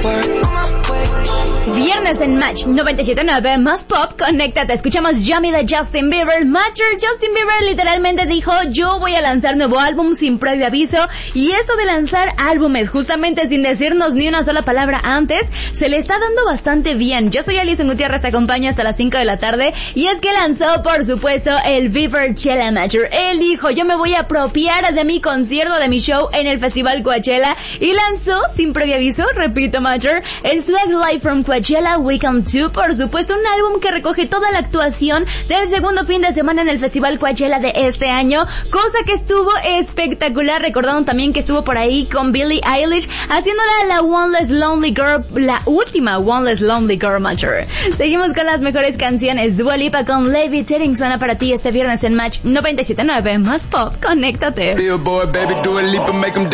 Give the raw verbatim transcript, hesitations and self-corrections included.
Viernes en Match noventa y siete punto nueve, más pop, conéctate. Escuchamos Yummy de Justin Bieber. Matcher, Justin Bieber literalmente dijo: yo voy a lanzar nuevo álbum sin previo aviso. Y esto de lanzar álbumes justamente sin decirnos ni una sola palabra antes, se le está dando bastante bien. Yo soy Alison Gutiérrez, te acompaño hasta las cinco de la tarde. Y es que lanzó, por supuesto, el Viverchella Matcher. Él dijo: yo me voy a apropiar de mi concierto, de mi show en el Festival Coachella. Y lanzó, sin previo aviso, repito, Matcher, el Swag Live from Coachella Weekend dos, por supuesto, un álbum que recoge toda la actuación del segundo fin de semana en el Festival Coachella de este año, cosa que estuvo espectacular, recordando también que estuvo por ahí con Billie Eilish, haciéndola la One Less Lonely Girl, la última One Less Lonely Girl, Matcher. Seguimos con las mejores canciones. Dua Lipa con Levitating suena para ti este viernes en Match noventa y siete punto nueve, más pop, conéctate.